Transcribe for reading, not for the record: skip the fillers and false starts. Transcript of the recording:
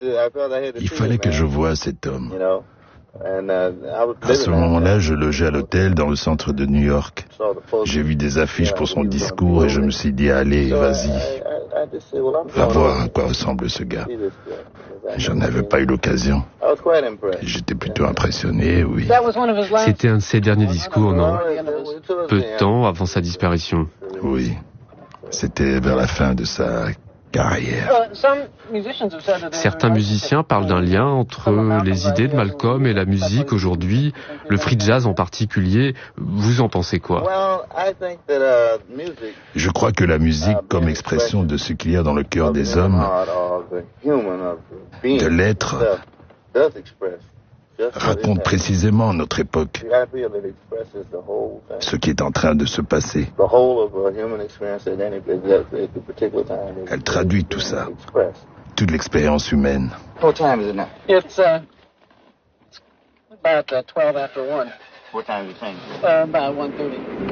Il fallait que je voie cet homme. À ce moment-là, je logeais à l'hôtel dans le centre de New York. J'ai vu des affiches pour son discours et je me suis dit, allez, vas-y, va voir à quoi ressemble ce gars. J'en avais pas eu l'occasion. J'étais plutôt impressionné, oui. C'était un de ses derniers discours, non? Peu de temps avant sa disparition. Oui, c'était vers la fin de sa carrière. Certains musiciens parlent d'un lien entre les idées de Malcolm et la musique aujourd'hui, le free jazz en particulier. Vous en pensez quoi? Je crois que la musique, comme expression de ce qu'il y a dans le cœur des hommes, de l'être, raconte précisément notre époque, ce qui est en train de se passer. Elle traduit tout ça, toute l'expérience humaine. What time is it now? It's about 12 after 1. What time is it? About 1:30.